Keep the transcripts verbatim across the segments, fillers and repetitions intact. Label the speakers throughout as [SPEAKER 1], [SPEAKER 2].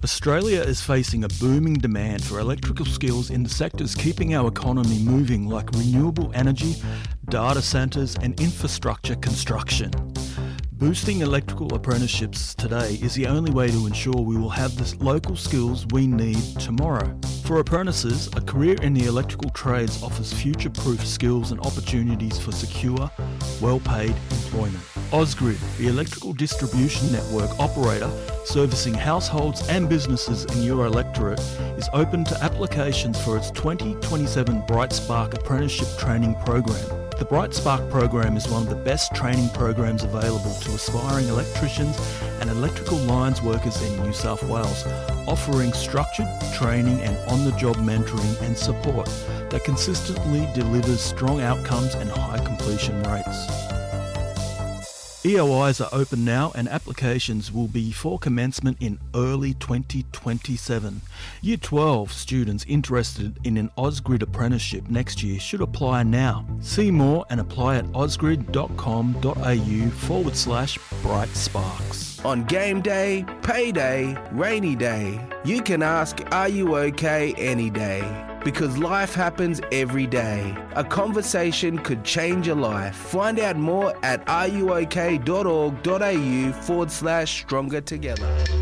[SPEAKER 1] Australia is facing a booming demand for electrical skills in the sectors keeping our economy moving, like renewable energy, data centres and infrastructure construction. Boosting electrical apprenticeships today is the only way to ensure we will have the local skills we need tomorrow. For apprentices, a career in the electrical trades offers future-proof skills and opportunities for secure, well-paid employment. Ausgrid, the electrical distribution network operator servicing households and businesses in your electorate, is open to applications for its twenty twenty-seven Bright Spark Apprenticeship Training Program. The Bright Spark program is one of the best training programs available to aspiring electricians and electrical lines workers in New South Wales, offering structured training and on-the-job mentoring and support that consistently delivers strong outcomes and high completion rates. E O Is are open now and applications will be for commencement in early twenty twenty-seven. Year twelve students interested in an Ausgrid apprenticeship next year should apply now. See more and apply at ausgrid.com.au forward slash bright sparks.
[SPEAKER 2] On game day, payday, rainy day, you can ask, are you okay any day? Because life happens every day. A conversation could change your life. Find out more at ruok.org.au forward slash stronger together.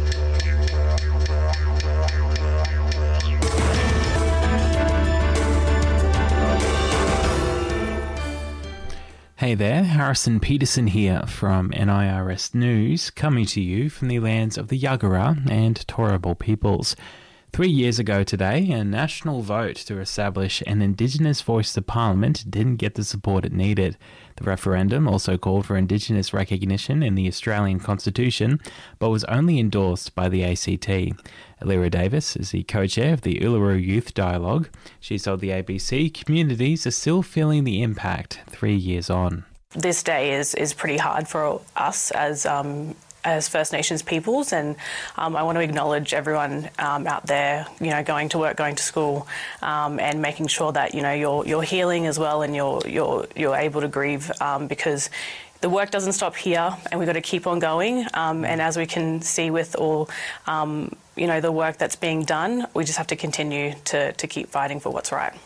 [SPEAKER 3] Hey there, Harrison Peterson here from N I R S News, coming to you from the lands of the Yagara and Turrbal peoples. Three years ago today, a national vote to establish an Indigenous voice to Parliament didn't get the support it needed. The referendum also called for Indigenous recognition in the Australian Constitution, but was only endorsed by the A C T. Alira Davis is the co-chair of the Uluru Youth Dialogue. She told the A B C communities are still feeling the impact three years on.
[SPEAKER 4] This day is, is pretty hard for us as um, as First Nations peoples, and um, I want to acknowledge everyone um, out there, you know, going to work, going to school, um, and making sure that, you know, you're you're healing as well, and you're you're you're able to grieve, um, because the work doesn't stop here, and we've got to keep on going. Um, and as we can see with all, um, you know, the work that's being done, we just have to continue to to keep fighting for what's right.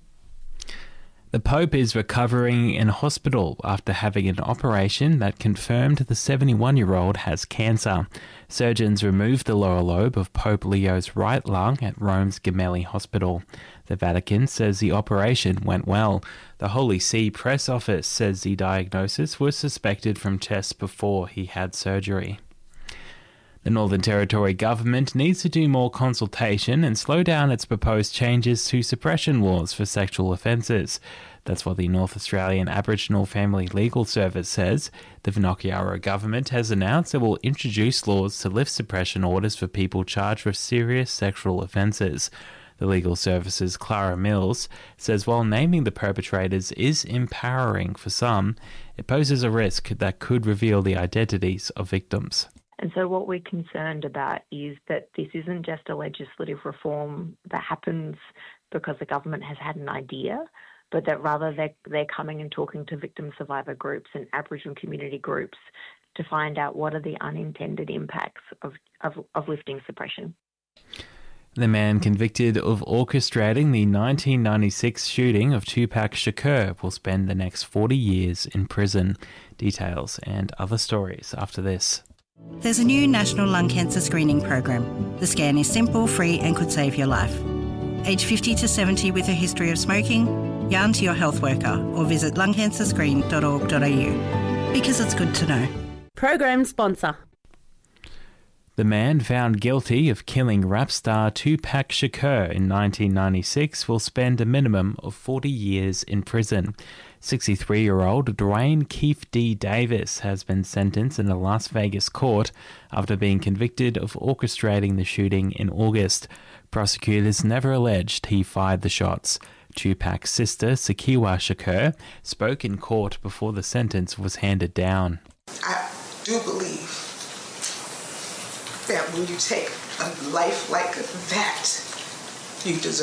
[SPEAKER 3] The Pope is recovering in hospital after having an operation that confirmed the seventy-one-year-old has cancer. Surgeons removed the lower lobe of Pope Leo's right lung at Rome's Gemelli Hospital. The Vatican says the operation went well. The Holy See press office says the diagnosis was suspected from tests before he had surgery. The Northern Territory government needs to do more consultation and slow down its proposed changes to suppression laws for sexual offences. That's what the North Australian Aboriginal Family Legal Service says. The Whanakiara government has announced it will introduce laws to lift suppression orders for people charged with serious sexual offences. The Legal Service's Clara Mills says while naming the perpetrators is empowering for some, it poses a risk that could reveal the identities of victims.
[SPEAKER 5] And so what we're concerned about is that this isn't just a legislative reform that happens because the government has had an idea, but that rather they're, they're coming and talking to victim survivor groups and Aboriginal community groups to find out what are the unintended impacts of, of, of lifting suppression.
[SPEAKER 3] The man convicted of orchestrating the nineteen ninety-six shooting of Tupac Shakur will spend the next forty years in prison. Details and other stories after this.
[SPEAKER 6] There's a new national lung cancer screening program. The scan is simple, free and could save your life. Age fifty to seventy with a history of smoking? Yarn to your health worker or visit lung cancer screen dot org dot a u because it's good to know.
[SPEAKER 7] Program sponsor.
[SPEAKER 3] The man found guilty of killing rap star Tupac Shakur in nineteen ninety-six will spend a minimum of forty years in prison. sixty-three-year-old Dwayne Keefe D. Davis has been sentenced in a Las Vegas court after being convicted of orchestrating the shooting in August. Prosecutors never alleged he fired the shots. Tupac's sister, Sakiwa Shakur, spoke in court before the sentence was handed down.
[SPEAKER 8] I do believe that when you take a life like that, you deserve